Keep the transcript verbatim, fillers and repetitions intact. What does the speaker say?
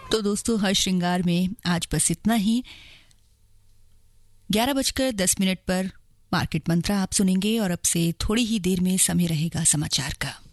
तो दोस्तों, हर श्रृंगार में आज बस इतना ही। ग्यारह बजकर दस मिनट पर मार्केट मंत्रा आप सुनेंगे और अब से थोड़ी ही देर में समय रहेगा समाचार का।